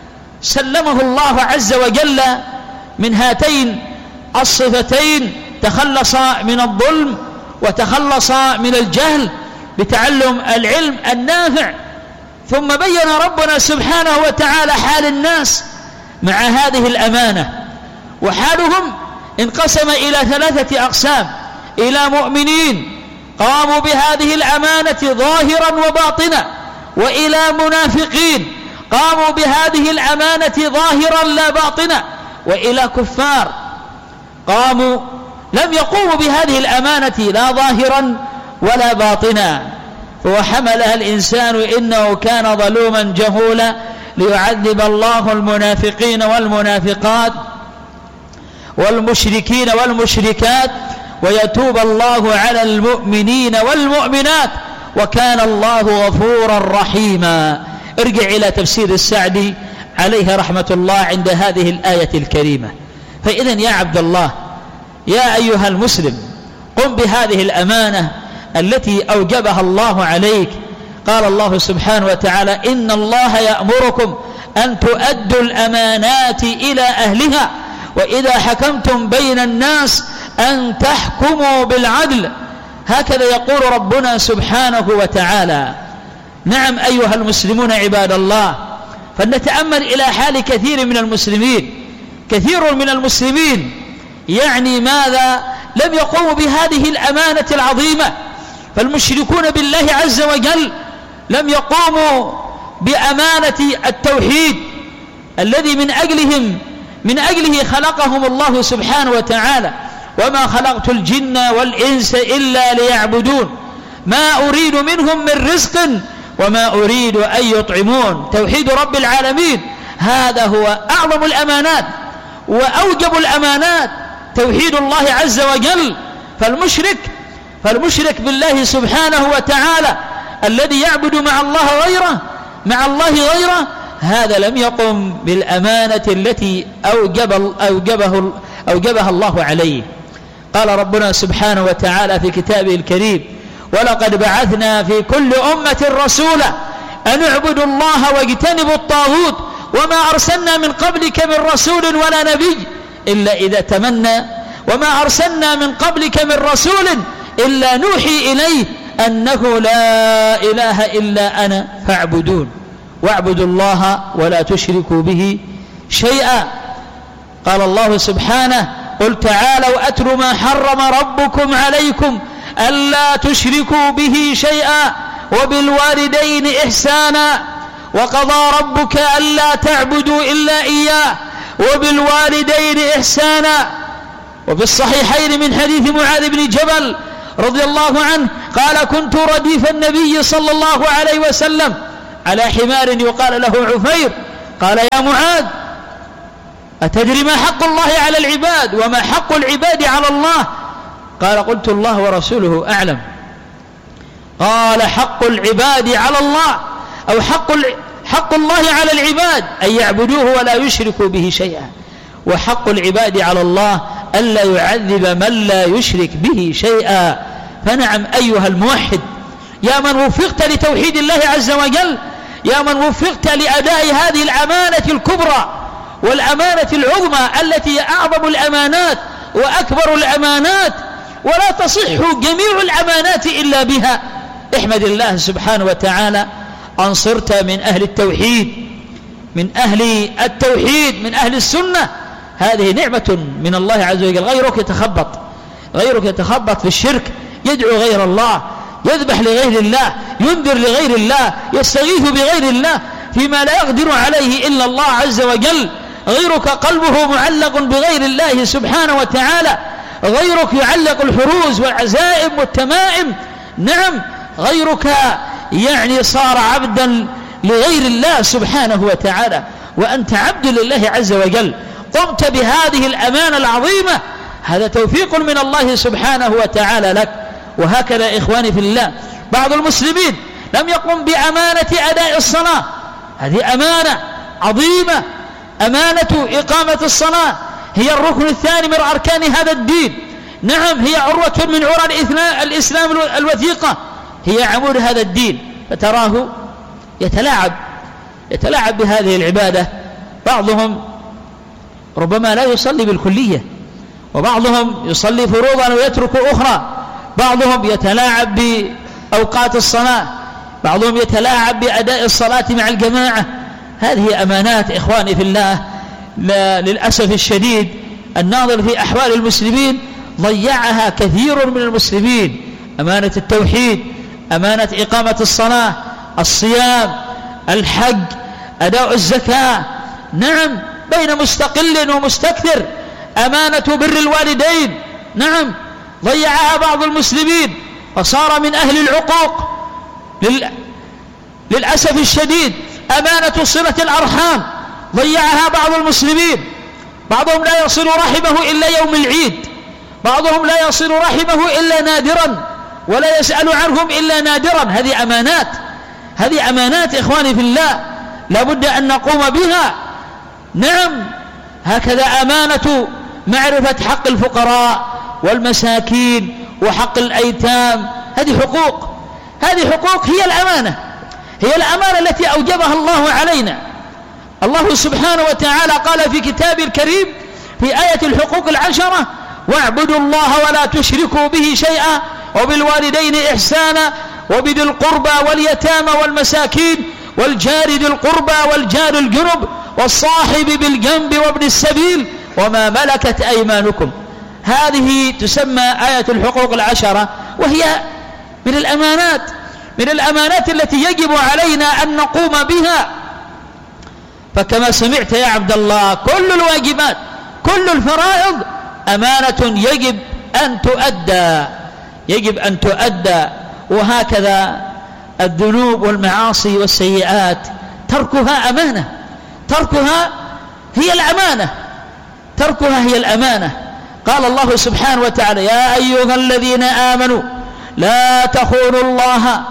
سلمه الله عز وجل من هاتين الصفتين، تخلص من الظلم وتخلص من الجهل بتعلم العلم النافع. ثم بين ربنا سبحانه وتعالى حال الناس مع هذه الأمانة، وحالهم انقسم إلى ثلاثة أقسام: إلى مؤمنين قاموا بهذه الأمانة ظاهرا وباطنا، وإلى منافقين قاموا بهذه الأمانة ظاهرا لا باطنا، وإلى كفار قاموا لم يقوموا بهذه الأمانة لا ظاهرا ولا باطنا. وحملها الإنسان إنه كان ظلوما جهولا ليعذب الله المنافقين والمنافقات والمشركين والمشركات ويتوب الله على المؤمنين والمؤمنات وكان الله غفورا رحيما. ارجع إلى تفسير السعدي عليه رحمة الله عند هذه الآية الكريمة. فإذن يا عبد الله يا أيها المسلم قم بهذه الأمانة التي أوجبها الله عليك. قال الله سبحانه وتعالى: إن الله يأمركم أن تؤدوا الأمانات إلى أهلها وإذا حكمتم بين الناس أن تحكموا بالعدل. هكذا يقول ربنا سبحانه وتعالى. نعم أيها المسلمون عباد الله، فلنتأمل إلى حال كثير من المسلمين. كثير من المسلمين يعني ماذا؟ لم يقوموا بهذه الأمانة العظيمة. فالمشركون بالله عز وجل لم يقوموا بأمانة التوحيد الذي من أجلهم من أجله خلقهم الله سبحانه وتعالى: وما خلقت الجن والإنس إلا ليعبدون ما أريد منهم من رزق وما أريد أن يطعمون. توحيد رب العالمين هذا هو أعظم الأمانات وأوجب الأمانات، توحيد الله عز وجل. فالمشرك فالمشرك بالله سبحانه وتعالى الذي يعبد مع الله غيره مع الله غيره هذا لم يقم بالأمانة التي أوجب أوجبه أوجبها الله عليه. قال ربنا سبحانه وتعالى في كتابه الكريم: ولقد بعثنا في كل أمة رسولا أن اعبدوا الله واجتنبوا الطاغوت وما أرسلنا من قبلك من رسول ولا نبي إلا إذا تمنى وما أرسلنا من قبلك من رسول إلا نوحي إليه أنه لا إله إلا أنا فاعبدون واعبدوا الله ولا تشركوا به شيئا. قال الله سبحانه: قل تعالوا أتل ما حرم ربكم عليكم ألا تشركوا به شيئا وبالوالدين إحسانا وقضى ربك ألا تعبدوا إلا إياه وبالوالدين إحسانا وفي الصحيحين من حديث معاذ بن جبل رضي الله عنه قال كنت رديف النبي صلى الله عليه وسلم على حمار يقال له عفير، قال يا معاذ أتدري ما حق الله على العباد وما حق العباد على الله؟ قال قلت الله ورسوله أعلم. قال حق العباد على الله أو حق, حق الله على العباد أن يعبدوه ولا يشركوا به شيئا، وحق العباد على الله ألا يعذب من لا يشرك به شيئا. فنعم أيها الموحد، يا من وفقت لتوحيد الله عز وجل، يا من وفقت لأداء هذه الأمانة الكبرى والأمانة العظمى التي أعظم الأمانات وأكبر الأمانات، ولا تصح جميع الأمانات إلا بها. احمد الله سبحانه وتعالى أن صرت من أهل التوحيد، من أهل التوحيد، من أهل السنة. هذه نعمة من الله عز وجل. غيرك يتخبط، غيرك يتخبط في الشرك، يدعو غير الله، يذبح لغير الله، ينذر لغير الله، يستغيث بغير الله فيما لا يقدر عليه إلا الله عز وجل. غيرك قلبه معلق بغير الله سبحانه وتعالى، غيرك يعلق الحروز والعزائم والتمائم. نعم، غيرك يعني صار عبدا لغير الله سبحانه وتعالى، وأنت عبد لله عز وجل. قمت بهذه الأمانة العظيمة، هذا توفيق من الله سبحانه وتعالى لك. وهكذا إخواني في الله، بعض المسلمين لم يقم بأمانة أداء الصلاة. هذه أمانة عظيمة، أمانة إقامة الصلاة هي الركن الثاني من أركان هذا الدين. نعم، هي عروة من عرى الإسلام الوثيقة، هي عمود هذا الدين. فتراه يتلاعب يتلاعب بهذه العبادة. بعضهم ربما لا يصلي بالكلية، وبعضهم يصلي فروضا ويترك أخرى، بعضهم يتلاعب بأوقات الصلاة، بعضهم يتلاعب بأداء الصلاة مع الجماعة. هذه أمانات إخواني في الله، للأسف الشديد الناظر في أحوال المسلمين ضيعها كثير من المسلمين. أمانة التوحيد، أمانة إقامة الصلاة، الصيام، الحج، أداء الزكاة. نعم، بين مستقل ومستكثر. أمانة بر الوالدين، نعم، ضيعها بعض المسلمين وصار من أهل العقوق لل... للأسف الشديد. أمانة صلة الأرحام ضيعها بعض المسلمين. بعضهم لا يصل رحمه إلا يوم العيد، بعضهم لا يصل رحمه إلا نادرا، ولا يسأل عنهم إلا نادرا. هذه أمانات، هذه أمانات إخواني في الله لابد أن نقوم بها. نعم، هكذا أمانة معرفة حق الفقراء والمساكين وحق الأيتام. هذه حقوق، هذه حقوق هي الأمانة، هي الأمانة التي أوجبها الله علينا. الله سبحانه وتعالى قال في كتابه الكريم في آية الحقوق العشرة: واعبدوا الله ولا تشركوا به شيئا وبالوالدين إحسانا وبذي القربى واليتامى والمساكين والجار ذي القربى والجار الجنب والصاحب بالجنب وابن السبيل وما ملكت أيمانكم. هذه تسمى آية الحقوق العشرة، وهي من الأمانات، من الأمانات التي يجب علينا أن نقوم بها. فكما سمعت يا عبد الله، كل الواجبات، كل الفرائض أمانة يجب أن تؤدى، يجب أن تؤدى. وهكذا الذنوب والمعاصي والسيئات تركها أمانة، تركها هي الأمانة، تركها هي الأمانة. قال الله سبحانه وتعالى: يا أيها الذين آمنوا لا تخونوا الله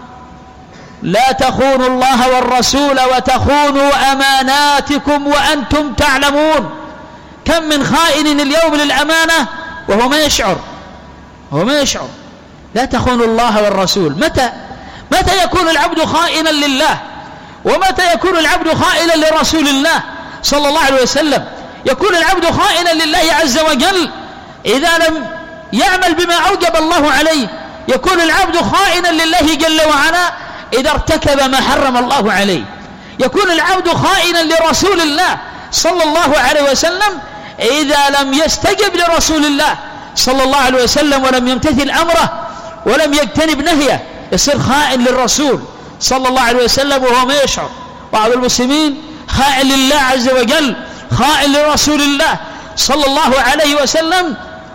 لا تخونوا الله والرسول وتخونوا أماناتكم وأنتم تعلمون. كم من خائن اليوم للأمانة وهو ما يشعر، هو ما يشعر. لا تخونوا الله والرسول. متى متى يكون العبد خائنا لله؟ ومتى يكون العبد خائنا لرسول الله صلى الله عليه وسلم؟ يكون العبد خائنا لله عز وجل إذا لم يعمل بما أوجب الله عليه. يكون العبد خائنا لله جل وعلا إذا ارتكب ما حرم الله عليه. يكون العبد خائنا لرسول الله صلى الله عليه وسلم إذا لم يستجب لرسول الله صلى الله عليه وسلم ولم يمتثل أمره ولم يجتنب نهيه. يصير خائن للرسول صلى الله عليه وسلم وهو ما يشعر. بعض المسلمين خائن لله عز وجل، خائن لرسول الله صلى الله عليه وسلم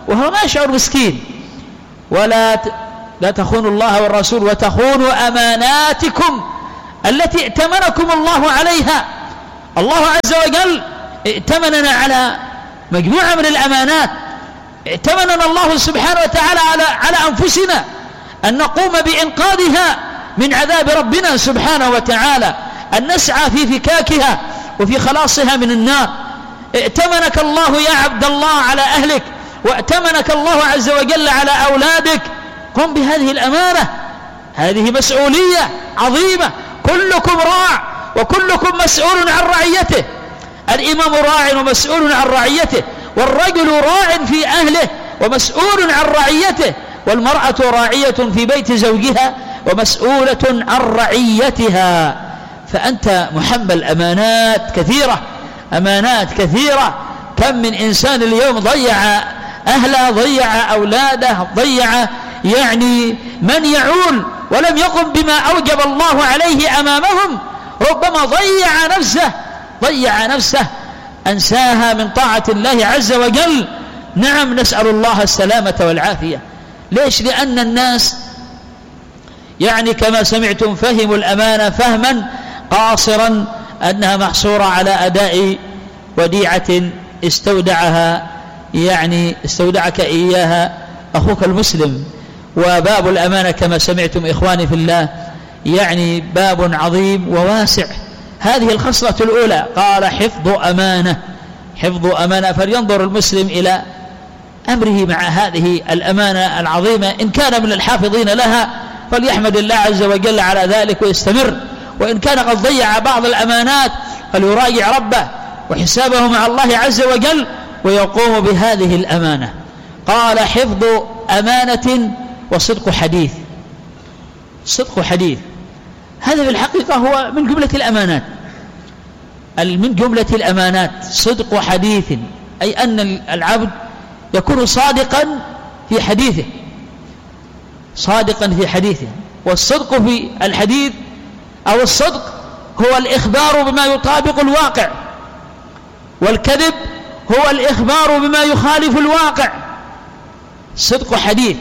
وهو ما يشعر مسكين. ولا لا تخونوا الله والرسول وتخونوا أماناتكم التي ائتمنكم الله عليها. الله عز وجل ائتمننا على مجموعة من الأمانات، ائتمننا الله سبحانه وتعالى على, على أنفسنا أن نقوم بإنقاذها من عذاب ربنا سبحانه وتعالى، أن نسعى في فكاكها وفي خلاصها من النار. ائتمنك الله يا عبد الله على أهلك، وائتمنك الله عز وجل على أولادك. قم بهذه الأمانة، هذه مسؤولية عظيمة. كلكم راع وكلكم مسؤول عن رعيته. الإمام راع ومسؤول عن رعيته، والرجل راع في أهله ومسؤول عن رعيته، والمرأة راعية في بيت زوجها ومسؤولة عن رعيتها. فأنت محمل أمانات كثيرة، أمانات كثيرة. كم من إنسان اليوم ضيع أهله، ضيع أولاده، ضيع يعني من يعول ولم يقم بما أوجب الله عليه أمامهم. ربما ضيع نفسه ضيع نفسه أنساها من طاعة الله عز وجل. نعم، نسأل الله السلامة والعافية. ليش؟ لأن الناس يعني كما سمعتم فهموا الأمانة فهما قاصرا، أنها محصورة على أداء وديعة استودعها يعني استودعك إياها أخوك المسلم. وباب الأمانة كما سمعتم إخواني في الله يعني باب عظيم وواسع. هذه الخصلة الأولى، قال حفظ أمانة، حفظ أمانة. فلينظر المسلم إلى أمره مع هذه الأمانة العظيمة، إن كان من الحافظين لها فليحمد الله عز وجل على ذلك ويستمر، وإن كان قد ضيع بعض الأمانات فليراجع ربه وحسابه مع الله عز وجل ويقوم بهذه الأمانة. قال حفظ أمانة وصدق حديث. صدق حديث هذا في الحقيقة هو من جملة الأمانات، من جملة الأمانات صدق حديث، أي أن العبد يكون صادقا في حديثه، صادقا في حديثه. والصدق في الحديث أو الصدق هو الإخبار بما يطابق الواقع، والكذب هو الإخبار بما يخالف الواقع. صدق حديث.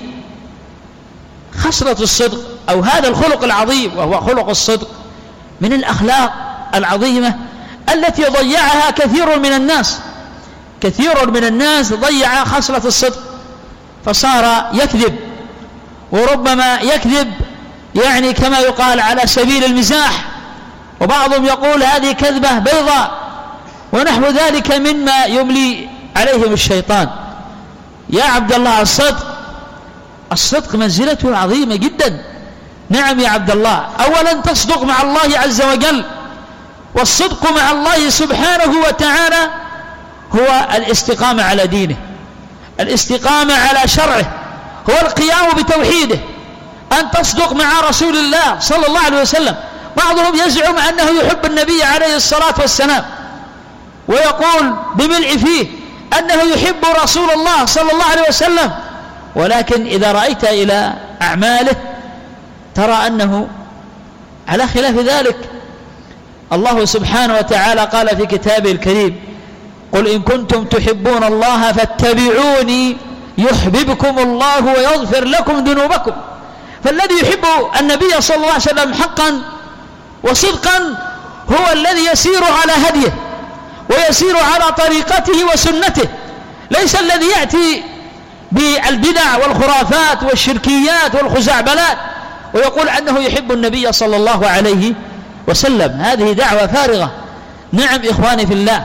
خصلة الصدق أو هذا الخلق العظيم وهو خلق الصدق من الأخلاق العظيمة التي ضيعها كثير من الناس. كثير من الناس ضيع خصلة الصدق فصار يكذب، وربما يكذب يعني كما يقال على سبيل المزاح، وبعضهم يقول هذه كذبة بيضاء ونحو ذلك مما يملي عليهم الشيطان. يا عبد الله، الصدق الصدق منزلته عظيمة جدا. نعم يا عبد الله، أولا تصدق مع الله عز وجل، والصدق مع الله سبحانه وتعالى هو الاستقامة على دينه، الاستقامة على شرعه، هو القيام بتوحيده. أن تصدق مع رسول الله صلى الله عليه وسلم. بعضهم يزعم أنه يحب النبي عليه الصلاة والسلام ويقول بملء فيه أنه يحب رسول الله صلى الله عليه وسلم، ولكن إذا رأيت إلى أعماله ترى أنه على خلاف ذلك. الله سبحانه وتعالى قال في كتابه الكريم: قل إن كنتم تحبون الله فاتبعوني يحببكم الله ويغفر لكم ذنوبكم. فالذي يحب النبي صلى الله عليه وسلم حقا وصدقا هو الذي يسير على هديه ويسير على طريقته وسنته، ليس الذي يأتي بالبدع والخرافات والشركيات والخزعبلات ويقول أنه يحب النبي صلى الله عليه وسلم. هذه دعوة فارغة. نعم إخواني في الله.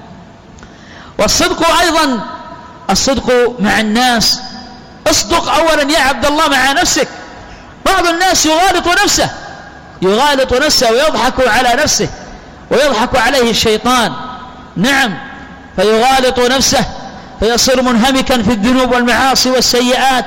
والصدق أيضا الصدق مع الناس. اصدق أولا يا عبد الله مع نفسك. بعض الناس يغالط نفسه يغالط نفسه ويضحك على نفسه ويضحك عليه الشيطان. نعم، فيغالط نفسه فيصير منهمكا في الذنوب والمعاصي والسيئات،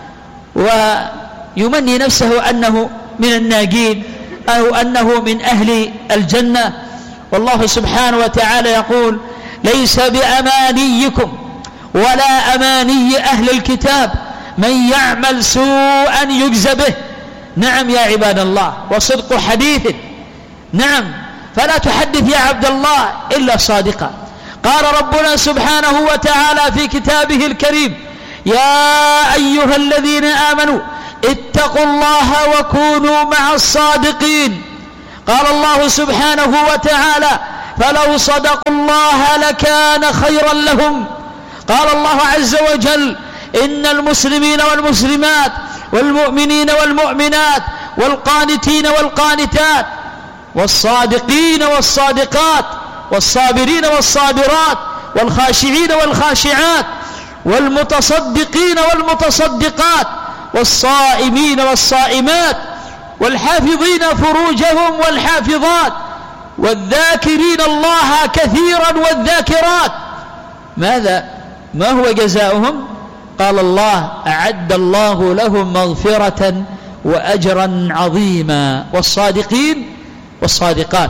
ويمني نفسه أنه من الناجين أو أنه من أهل الجنة. والله سبحانه وتعالى يقول: ليس بأمانيكم ولا أماني أهل الكتاب من يعمل سوءا يجز به. نعم يا عباد الله، وصدق حديث. نعم، فلا تحدث يا عبد الله إلا صادقا. قال ربنا سبحانه وتعالى في كتابه الكريم: يا أيها الذين آمنوا اتقوا الله وكونوا مع الصادقين. قال الله سبحانه وتعالى فلو صدقوا الله لكان خيرا لهم. قال الله عز وجل إن المسلمين والمسلمات والمؤمنين والمؤمنات والقانتين والقانتات والصادقين والصادقات والصابرين والصابرات والخاشعين والخاشعات والمتصدقين والمتصدقات والصائمين والصائمات والحافظين فروجهم والحافظات والذاكرين الله كثيرا والذاكرات. ماذا؟ ما هو جزاؤهم؟ قال الله أعد الله لهم مغفرة وأجرا عظيما. والصادقين والصادقات.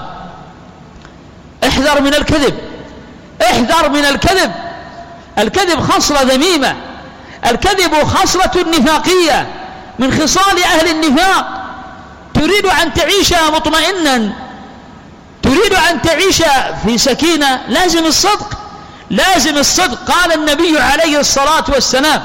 احذر من الكذب، احذر من الكذب. الكذب خصلة ذميمة، الكذب خصلة نفاقية من خصال أهل النفاق. تريد أن تعيش مطمئنا، تريد أن تعيش في سكينة، لازم الصدق، لازم الصدق. قال النبي عليه الصلاة والسلام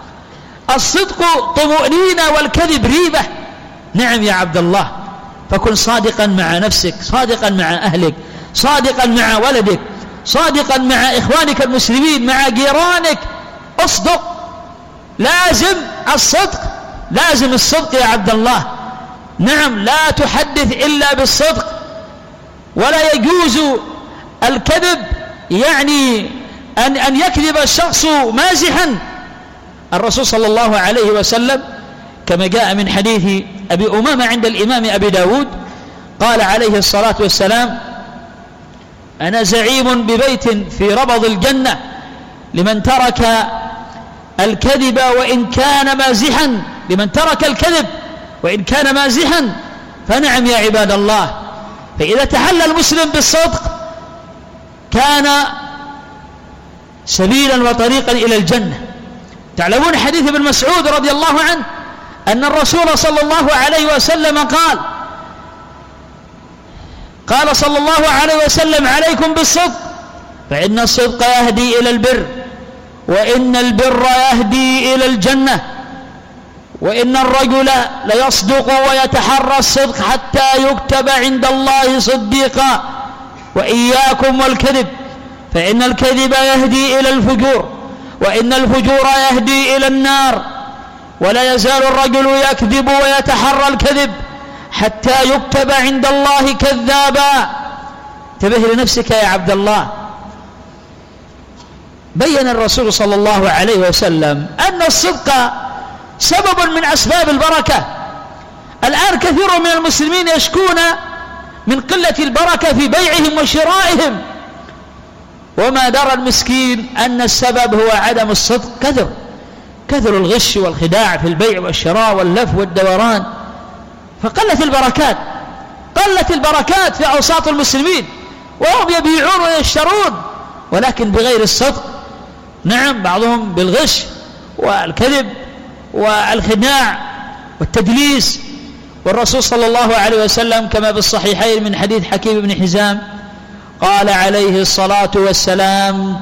الصدق طمأنينة والكذب ريبة. نعم يا عبد الله، فكن صادقا مع نفسك، صادقا مع أهلك، صادقا مع ولدك، صادقا مع إخوانك المسلمين، مع جيرانك. اصدق، لازم الصدق، لازم الصدق يا عبد الله. نعم، لا تحدث إلا بالصدق، ولا يجوز الكذب، يعني أن أن يكذب الشخص مازحا. الرسول صلى الله عليه وسلم كما جاء من حديث أبي أمامة عند الإمام أبي داود قال عليه الصلاة والسلام أنا زعيم ببيت في ربض الجنة لمن ترك الكذب وإن كان مازحا، لمن ترك الكذب وإن كان مازحا. فنعم يا عباد الله، فإذا تحلى المسلم بالصدق كان سبيلا وطريقا إلى الجنة. تعلمون حديث ابن مسعود رضي الله عنه أن الرسول صلى الله عليه وسلم قال قال صلى الله عليه وسلم عليكم بالصدق فإن الصدق يهدي إلى البر وإن البر يهدي إلى الجنة وإن الرجل ليصدق ويتحرى الصدق حتى يكتب عند الله صديقا وإياكم والكذب فإن الكذب يهدي إلى الفجور وإن الفجور يهدي إلى النار ولا يزال الرجل يكذب ويتحرى الكذب حتى يكتب عند الله كذابا. انتبه لنفسك يا عبد الله. بين الرسول صلى الله عليه وسلم أن الصدق سبب من أسباب البركة. الآن كثير من المسلمين يشكون من قلة البركة في بيعهم وشرائهم، وما درى المسكين أن السبب هو عدم الصدق. كثر كثر الغش والخداع في البيع والشراء واللف والدوران، فقلت البركات، قلت البركات في أوساط المسلمين، وهم يبيعون ويشترون ولكن بغير الصدق. نعم، بعضهم بالغش والكذب والخداع والتدليس. والرسول صلى الله عليه وسلم كما بالصحيحين من حديث حكيم بن حزام قال عليه الصلاة والسلام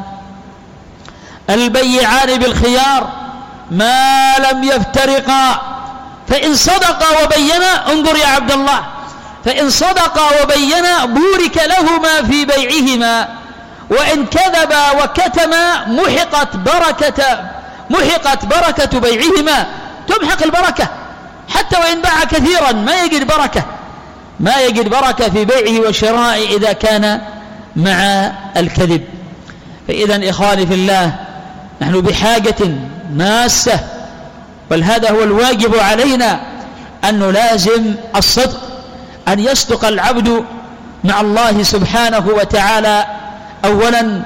البيعان بالخيار ما لم يفترقا فإن صدقا وبينا، انظر يا عبد الله، فإن صدقا وبينا بورك لهما في بيعهما وإن كذبا وكتما محقت بركة محقت بركة بيعهما. تمحق البركة، حتى وإن باع كثيرا ما يجد بركة، ما يجد بركة في بيعه وشرائه إذا كان مع الكذب. فإذا إخواني في الله، نحن بحاجة ماسة، بل هذا هو الواجب علينا أن نلازم الصدق، أن يصدق العبد مع الله سبحانه وتعالى أولا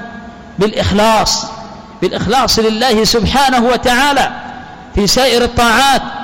بالإخلاص بالإخلاص لله سبحانه وتعالى في سائر الطاعات،